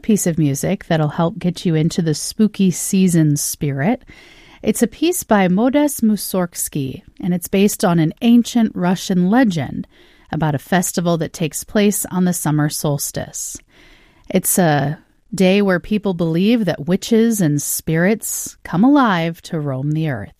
piece of music that'll help get you into the spooky season spirit. It's a piece by Modest Mussorgsky, and it's based on an ancient Russian legend about a festival that takes place on the summer solstice. It's a day where people believe that witches and spirits come alive to roam the earth.